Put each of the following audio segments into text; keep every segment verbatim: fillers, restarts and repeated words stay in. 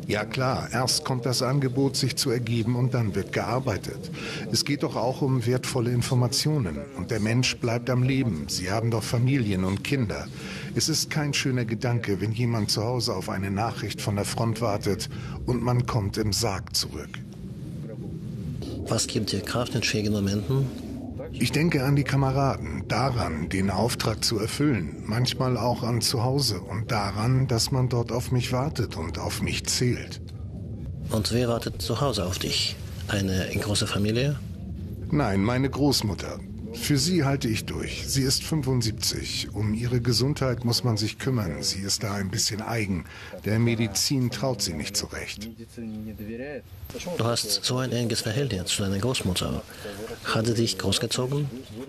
Ja klar, erst kommt das Angebot sich zu ergeben und dann wird gearbeitet. Es geht doch auch um wertvolle Informationen und der Mensch bleibt am Leben. Sie haben doch Familien und Kinder. Es ist kein schöner Gedanke, wenn jemand zu Hause auf eine Nachricht von der Front wartet und man kommt im Sarg zurück. Was gibt dir Kraft in schwierigen Momenten? Ich denke an die Kameraden, daran, den Auftrag zu erfüllen, manchmal auch an zu Hause und daran, dass man dort auf mich wartet und auf mich zählt. Und wer wartet zu Hause auf dich? Eine große Familie? Nein, meine Großmutter. Für sie halte ich durch. Sie ist fünfundsiebzig. Um ihre Gesundheit muss man sich kümmern. Sie ist da ein bisschen eigen. Der Medizin traut sie nicht zurecht. Du hast so ein enges Verhältnis zu deiner Großmutter. Hat sie dich großgezogen?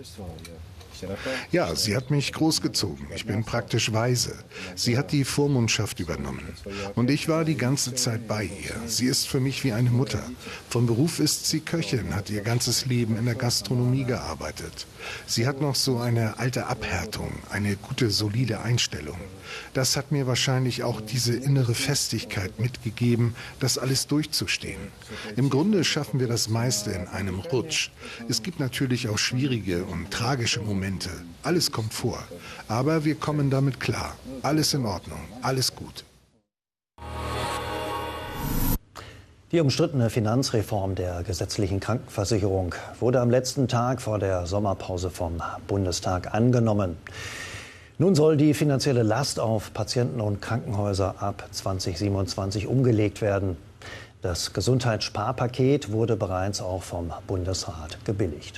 Ja, sie hat mich großgezogen. Ich bin praktisch Waise. Sie hat die Vormundschaft übernommen. Und ich war die ganze Zeit bei ihr. Sie ist für mich wie eine Mutter. Von Beruf ist sie Köchin, hat ihr ganzes Leben in der Gastronomie gearbeitet. Sie hat noch so eine alte Abhärtung, eine gute, solide Einstellung. Das hat mir wahrscheinlich auch diese innere Festigkeit mitgegeben, das alles durchzustehen. Im Grunde schaffen wir das meiste in einem Rutsch. Es gibt natürlich auch schwierige und tragische Momente. Alles kommt vor. Aber wir kommen damit klar. Alles in Ordnung. Alles gut. Die umstrittene Finanzreform der gesetzlichen Krankenversicherung wurde am letzten Tag vor der Sommerpause vom Bundestag angenommen. Nun soll die finanzielle Last auf Patienten und Krankenhäuser ab zweitausendsiebenundzwanzig umgelegt werden. Das Gesundheitssparpaket wurde bereits auch vom Bundesrat gebilligt.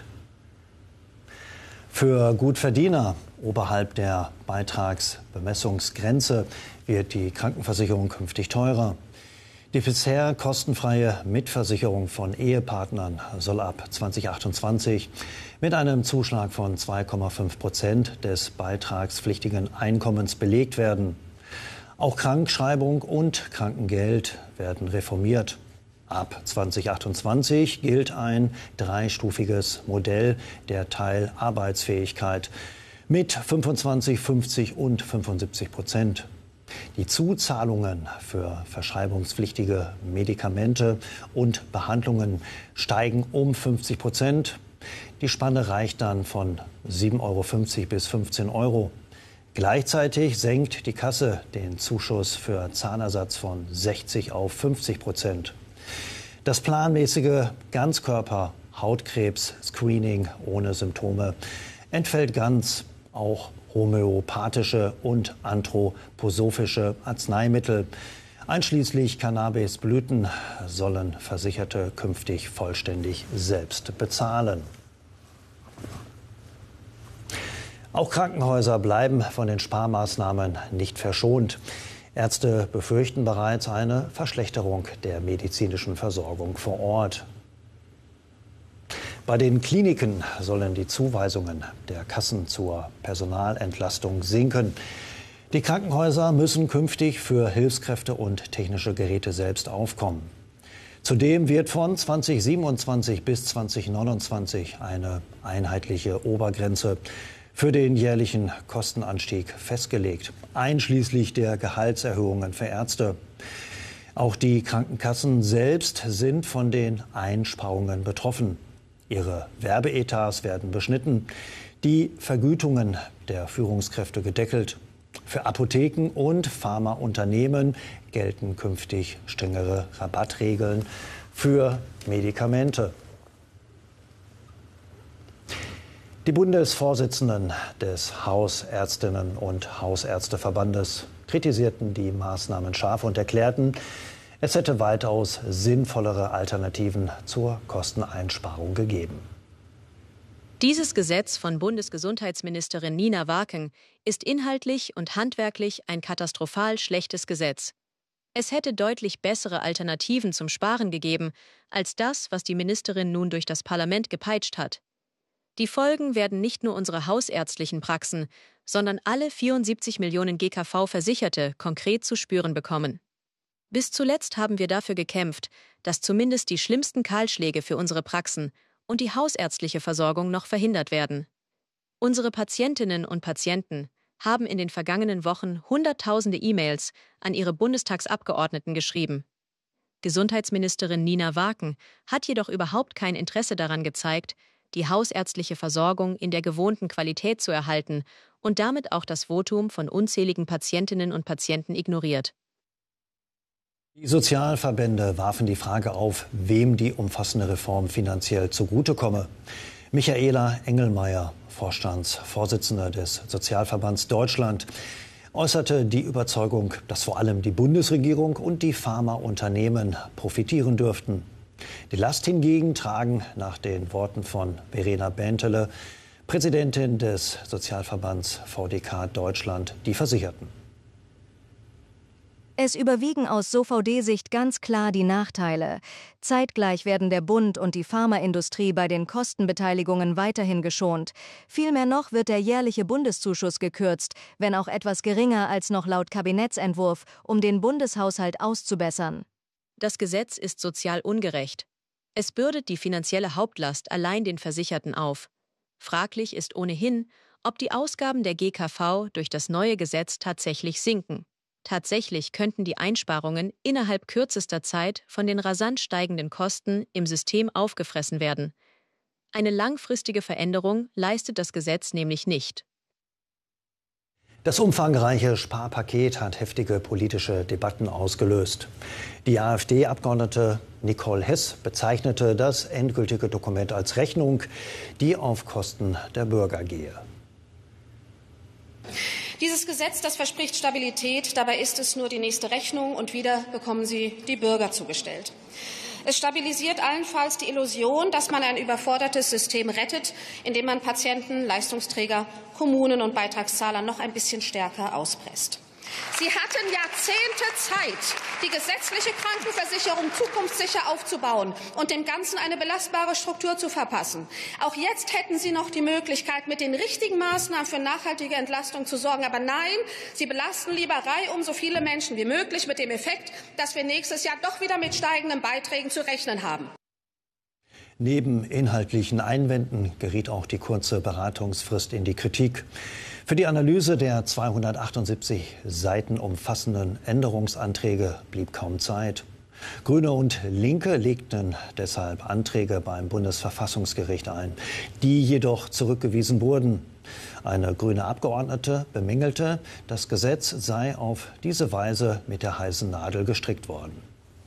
Für Gutverdiener oberhalb der Beitragsbemessungsgrenze wird die Krankenversicherung künftig teurer. Die bisher kostenfreie Mitversicherung von Ehepartnern soll ab zweitausendachtundzwanzig mit einem Zuschlag von zwei Komma fünf Prozent des beitragspflichtigen Einkommens belegt werden. Auch Krankschreibung und Krankengeld werden reformiert. Ab zweitausendachtundzwanzig gilt ein dreistufiges Modell der Teilarbeitsfähigkeit mit fünfundzwanzig, fünfzig und fünfundsiebzig Prozent. Die Zuzahlungen für verschreibungspflichtige Medikamente und Behandlungen steigen um fünfzig Prozent. Die Spanne reicht dann von sieben Euro fünfzig bis fünfzehn Euro. Gleichzeitig senkt die Kasse den Zuschuss für Zahnersatz von sechzig auf fünfzig Prozent. Das planmäßige Ganzkörper-Hautkrebs-Screening ohne Symptome entfällt ganz. Auch homöopathische und anthroposophische Arzneimittel, einschließlich Cannabisblüten, sollen Versicherte künftig vollständig selbst bezahlen. Auch Krankenhäuser bleiben von den Sparmaßnahmen nicht verschont. Ärzte befürchten bereits eine Verschlechterung der medizinischen Versorgung vor Ort. Bei den Kliniken sollen die Zuweisungen der Kassen zur Personalentlastung sinken. Die Krankenhäuser müssen künftig für Hilfskräfte und technische Geräte selbst aufkommen. Zudem wird von zweitausendsiebenundzwanzig bis zweitausendneunundzwanzig eine einheitliche Obergrenze für den jährlichen Kostenanstieg festgelegt, einschließlich der Gehaltserhöhungen für Ärzte. Auch die Krankenkassen selbst sind von den Einsparungen betroffen. Ihre Werbeetats werden beschnitten, die Vergütungen der Führungskräfte gedeckelt. Für Apotheken und Pharmaunternehmen gelten künftig strengere Rabattregeln für Medikamente. Die Bundesvorsitzenden des Hausärztinnen- und Hausärzteverbandes kritisierten die Maßnahmen scharf und erklärten, es hätte weitaus sinnvollere Alternativen zur Kosteneinsparung gegeben. Dieses Gesetz von Bundesgesundheitsministerin Nina Waken ist inhaltlich und handwerklich ein katastrophal schlechtes Gesetz. Es hätte deutlich bessere Alternativen zum Sparen gegeben, als das, was die Ministerin nun durch das Parlament gepeitscht hat. Die Folgen werden nicht nur unsere hausärztlichen Praxen, sondern alle vierundsiebzig Millionen G K V-Versicherte konkret zu spüren bekommen. Bis zuletzt haben wir dafür gekämpft, dass zumindest die schlimmsten Kahlschläge für unsere Praxen und die hausärztliche Versorgung noch verhindert werden. Unsere Patientinnen und Patienten haben in den vergangenen Wochen Hunderttausende E-Mails an ihre Bundestagsabgeordneten geschrieben. Gesundheitsministerin Nina Waaken hat jedoch überhaupt kein Interesse daran gezeigt, die hausärztliche Versorgung in der gewohnten Qualität zu erhalten und damit auch das Votum von unzähligen Patientinnen und Patienten ignoriert. Die Sozialverbände warfen die Frage auf, wem die umfassende Reform finanziell zugutekomme. Michaela Engelmeier, Vorstandsvorsitzende des Sozialverbands Deutschland, äußerte die Überzeugung, dass vor allem die Bundesregierung und die Pharmaunternehmen profitieren dürften. Die Last hingegen tragen nach den Worten von Verena Bentele, Präsidentin des Sozialverbands V D K Deutschland, die Versicherten. Es überwiegen aus S O V D-Sicht ganz klar die Nachteile. Zeitgleich werden der Bund und die Pharmaindustrie bei den Kostenbeteiligungen weiterhin geschont. Vielmehr noch wird der jährliche Bundeszuschuss gekürzt, wenn auch etwas geringer als noch laut Kabinettsentwurf, um den Bundeshaushalt auszubessern. Das Gesetz ist sozial ungerecht. Es bürdet die finanzielle Hauptlast allein den Versicherten auf. Fraglich ist ohnehin, ob die Ausgaben der G K V durch das neue Gesetz tatsächlich sinken. Tatsächlich könnten die Einsparungen innerhalb kürzester Zeit von den rasant steigenden Kosten im System aufgefressen werden. Eine langfristige Veränderung leistet das Gesetz nämlich nicht. Das umfangreiche Sparpaket hat heftige politische Debatten ausgelöst. Die AfD-Abgeordnete Nicole Hess bezeichnete das endgültige Dokument als Rechnung, die auf Kosten der Bürger gehe. Dieses Gesetz, das verspricht Stabilität, dabei ist es nur die nächste Rechnung und wieder bekommen sie die Bürger zugestellt. Es stabilisiert allenfalls die Illusion, dass man ein überfordertes System rettet, indem man Patienten, Leistungsträger, Kommunen und Beitragszahler noch ein bisschen stärker auspresst. Sie hatten Jahrzehnte Zeit, die gesetzliche Krankenversicherung zukunftssicher aufzubauen und dem Ganzen eine belastbare Struktur zu verpassen. Auch jetzt hätten Sie noch die Möglichkeit, mit den richtigen Maßnahmen für nachhaltige Entlastung zu sorgen. Aber nein, Sie belasten lieber reihum so viele Menschen wie möglich mit dem Effekt, dass wir nächstes Jahr doch wieder mit steigenden Beiträgen zu rechnen haben. Neben inhaltlichen Einwänden geriet auch die kurze Beratungsfrist in die Kritik. Für die Analyse der zweihundertachtundsiebzig Seiten umfassenden Änderungsanträge blieb kaum Zeit. Grüne und Linke legten deshalb Anträge beim Bundesverfassungsgericht ein, die jedoch zurückgewiesen wurden. Eine grüne Abgeordnete bemängelte, das Gesetz sei auf diese Weise mit der heißen Nadel gestrickt worden.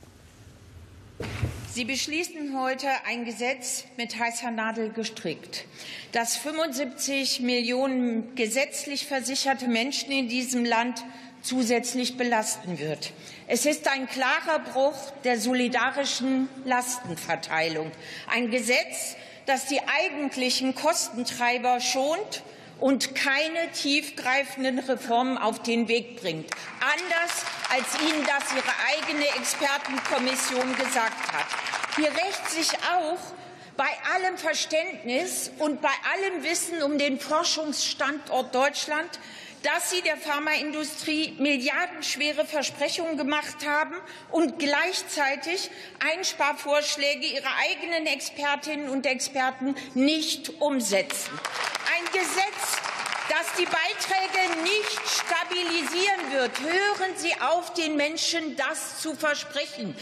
Sie beschließen heute ein Gesetz mit heißer Nadel gestrickt, das fünfundsiebzig Millionen gesetzlich versicherte Menschen in diesem Land zusätzlich belasten wird. Es ist ein klarer Bruch der solidarischen Lastenverteilung. Ein Gesetz, das die eigentlichen Kostentreiber schont und keine tiefgreifenden Reformen auf den Weg bringt. Anders als Ihnen das Ihre eigene Expertenkommission gesagt hat. Hier rächt sich auch bei allem Verständnis und bei allem Wissen um den Forschungsstandort Deutschland, dass Sie der Pharmaindustrie milliardenschwere Versprechungen gemacht haben und gleichzeitig Einsparvorschläge Ihrer eigenen Expertinnen und Experten nicht umsetzen. Ein Gesetz, das die Beiträge nicht stabilisieren wird. Hören Sie auf, den Menschen das zu versprechen.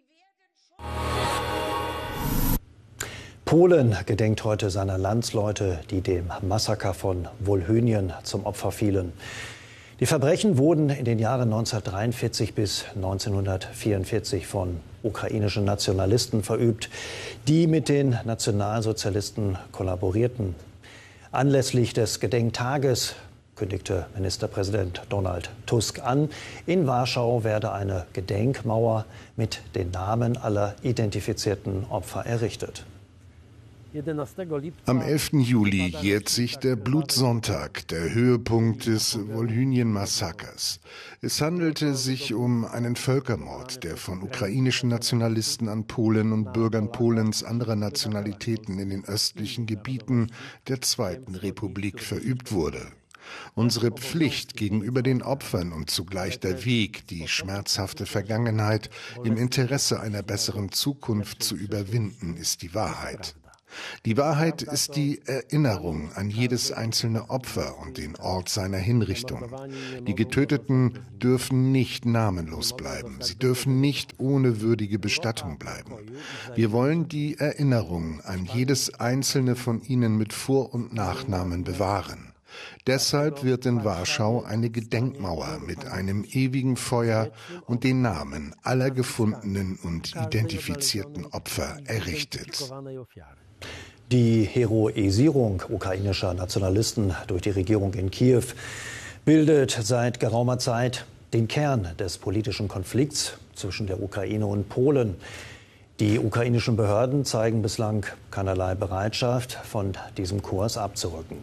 Polen gedenkt heute seiner Landsleute, die dem Massaker von Wolhynien zum Opfer fielen. Die Verbrechen wurden in den Jahren neunzehnhundertdreiundvierzig bis neunzehnhundertvierundvierzig von ukrainischen Nationalisten verübt, die mit den Nationalsozialisten kollaborierten. Anlässlich des Gedenktages kündigte Ministerpräsident Donald Tusk an, in Warschau werde eine Gedenkmauer mit den Namen aller identifizierten Opfer errichtet. Am elften Juli jährt sich der Blutsonntag, der Höhepunkt des Wolhynien-Massakers. Es handelte sich um einen Völkermord, der von ukrainischen Nationalisten an Polen und Bürgern Polens anderer Nationalitäten in den östlichen Gebieten der Zweiten Republik verübt wurde. Unsere Pflicht gegenüber den Opfern und zugleich der Weg, die schmerzhafte Vergangenheit im Interesse einer besseren Zukunft zu überwinden, ist die Wahrheit. Die Wahrheit ist die Erinnerung an jedes einzelne Opfer und den Ort seiner Hinrichtung. Die Getöteten dürfen nicht namenlos bleiben. Sie dürfen nicht ohne würdige Bestattung bleiben. Wir wollen die Erinnerung an jedes einzelne von ihnen mit Vor- und Nachnamen bewahren. Deshalb wird in Warschau eine Gedenkmauer mit einem ewigen Feuer und den Namen aller gefundenen und identifizierten Opfer errichtet. Die Heroisierung ukrainischer Nationalisten durch die Regierung in Kiew bildet seit geraumer Zeit den Kern des politischen Konflikts zwischen der Ukraine und Polen. Die ukrainischen Behörden zeigen bislang keinerlei Bereitschaft, von diesem Kurs abzurücken.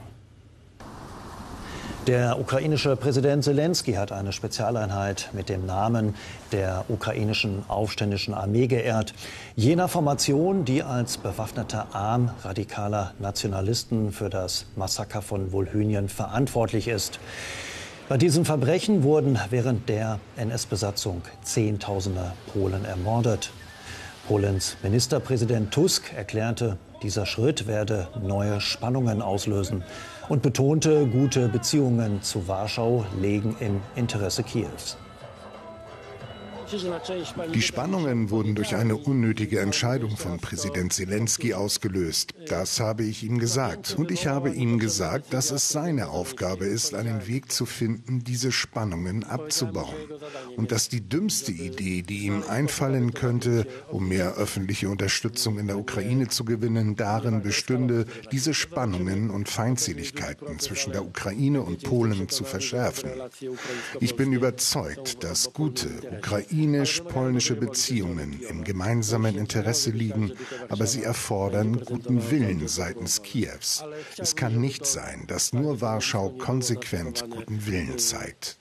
Der ukrainische Präsident Selenskyj hat eine Spezialeinheit mit dem Namen der ukrainischen aufständischen Armee geehrt. Jener Formation, die als bewaffneter Arm radikaler Nationalisten für das Massaker von Wolhynien verantwortlich ist. Bei diesem Verbrechen wurden während der N S-Besatzung Zehntausende Polen ermordet. Polens Ministerpräsident Tusk erklärte, dieser Schritt werde neue Spannungen auslösen und betonte, gute Beziehungen zu Warschau lägen im Interesse Kiews. Die Spannungen wurden durch eine unnötige Entscheidung von Präsident Selenskyj ausgelöst. Das habe ich ihm gesagt. Und ich habe ihm gesagt, dass es seine Aufgabe ist, einen Weg zu finden, diese Spannungen abzubauen. Und dass die dümmste Idee, die ihm einfallen könnte, um mehr öffentliche Unterstützung in der Ukraine zu gewinnen, darin bestünde, diese Spannungen und Feindseligkeiten zwischen der Ukraine und Polen zu verschärfen. Ich bin überzeugt, dass gute Ukraine ukrainisch-polnische Beziehungen im gemeinsamen Interesse liegen, aber sie erfordern guten Willen seitens Kiews. Es kann nicht sein, dass nur Warschau konsequent guten Willen zeigt.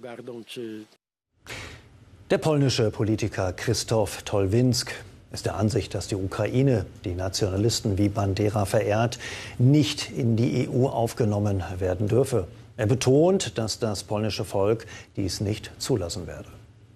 Der polnische Politiker Krzysztof Tolwinsk ist der Ansicht, dass die Ukraine, die Nationalisten wie Bandera verehrt, nicht in die E U aufgenommen werden dürfe. Er betont, dass das polnische Volk dies nicht zulassen werde.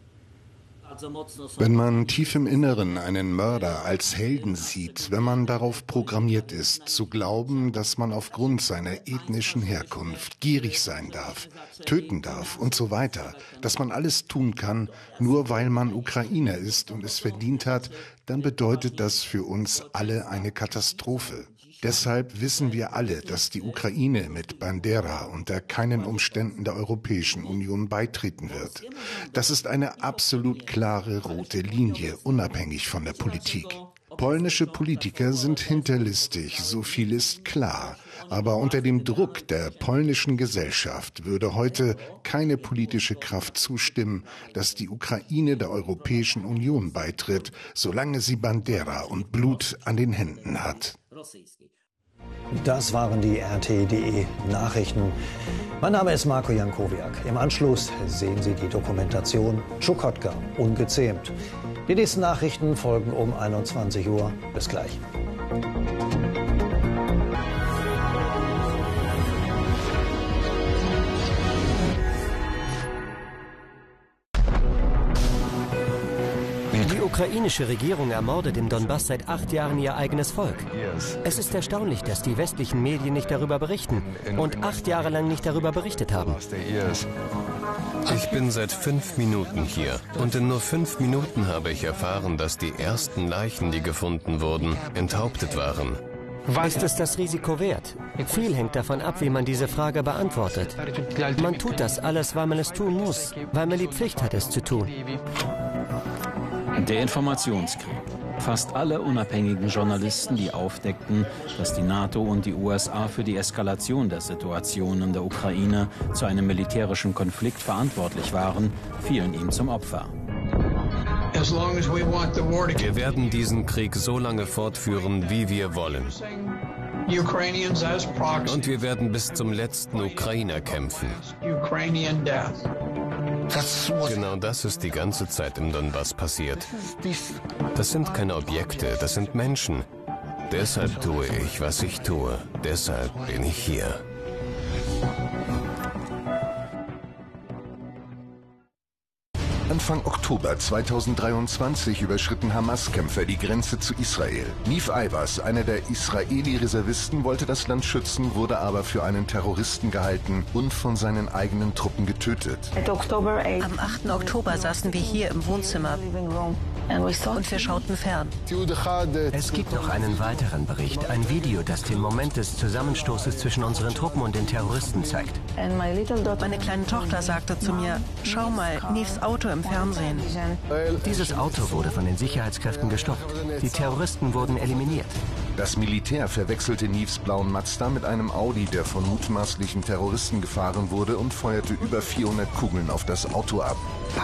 Wenn man tief im Inneren einen Mörder als Helden sieht, wenn man darauf programmiert ist, zu glauben, dass man aufgrund seiner ethnischen Herkunft gierig sein darf, töten darf und so weiter, dass man alles tun kann, nur weil man Ukrainer ist und es verdient hat, dann bedeutet das für uns alle eine Katastrophe. Deshalb wissen wir alle, dass die Ukraine mit Bandera unter keinen Umständen der Europäischen Union beitreten wird. Das ist eine absolut klare rote Linie, unabhängig von der Politik. Polnische Politiker sind hinterlistig, so viel ist klar. Aber unter dem Druck der polnischen Gesellschaft würde heute keine politische Kraft zustimmen, dass die Ukraine der Europäischen Union beitritt, solange sie Bandera und Blut an den Händen hat. Das waren die R T punkt D E Nachrichten. Mein Name ist Marco Jankowiak. Im Anschluss sehen Sie die Dokumentation Tschukotka, ungezähmt. Die nächsten Nachrichten folgen um einundzwanzig Uhr. Bis gleich. Die ukrainische Regierung ermordet im Donbass seit acht Jahren ihr eigenes Volk. Es ist erstaunlich, dass die westlichen Medien nicht darüber berichten und acht Jahre lang nicht darüber berichtet haben. Ich bin seit fünf Minuten hier und in nur fünf Minuten habe ich erfahren, dass die ersten Leichen, die gefunden wurden, enthauptet waren. Ist es das Risiko wert? Viel hängt davon ab, wie man diese Frage beantwortet. Man tut das alles, weil man es tun muss, weil man die Pflicht hat, es zu tun. Der Informationskrieg. Fast alle unabhängigen Journalisten, die aufdeckten, dass die NATO und die U S A für die Eskalation der Situation in der Ukraine zu einem militärischen Konflikt verantwortlich waren, fielen ihm zum Opfer. Wir werden diesen Krieg so lange fortführen, wie wir wollen. Und wir werden bis zum letzten Ukrainer kämpfen. Genau das ist die ganze Zeit im Donbass passiert. Das sind keine Objekte, das sind Menschen. Deshalb tue ich, was ich tue. Deshalb bin ich hier. Anfang Oktober zweitausenddreiundzwanzig überschritten Hamas-Kämpfer die Grenze zu Israel. Niv Ayvaz, einer der Israeli-Reservisten, wollte das Land schützen, wurde aber für einen Terroristen gehalten und von seinen eigenen Truppen getötet. Am achten Oktober saßen wir hier im Wohnzimmer und wir schauten fern. Es gibt noch einen weiteren Bericht, ein Video, das den Moment des Zusammenstoßes zwischen unseren Truppen und den Terroristen zeigt. Meine kleine Tochter sagte zu mir, schau mal, Nivs Auto im Fernsehen. Dieses Auto wurde von den Sicherheitskräften gestoppt. Die Terroristen wurden eliminiert. Das Militär verwechselte Nivs blauen Mazda mit einem Audi, der von mutmaßlichen Terroristen gefahren wurde, und feuerte über vierhundert Kugeln auf das Auto ab.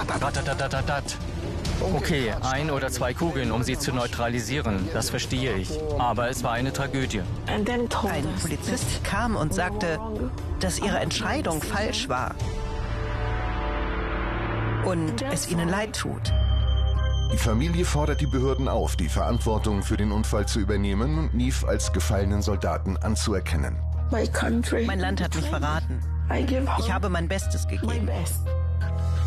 Okay, ein oder zwei Kugeln, um sie zu neutralisieren, das verstehe ich. Aber es war eine Tragödie. Ein Polizist kam und sagte, dass ihre Entscheidung falsch war und es ihnen leid tut. Die Familie fordert die Behörden auf, die Verantwortung für den Unfall zu übernehmen und Niv als gefallenen Soldaten anzuerkennen. Mein Land hat mich verraten. Ich habe mein Bestes gegeben.